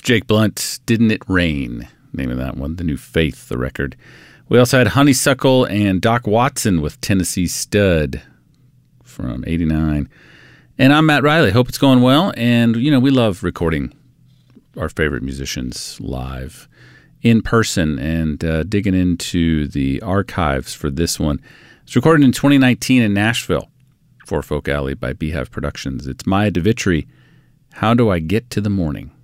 with Jake Blunt, Didn't It Rain? Name of that one, The New Faith, the record. We also had Honeysuckle and Doc Watson with Tennessee Stud from 89. And I'm Matt Riley. Hope it's going well. And, you know, we love recording our favorite musicians live in person and digging into the archives for this one. It's recorded in 2019 in Nashville for Folk Alley by Beehive Productions. It's Maya DeVitri, How Do I Get to the Morning?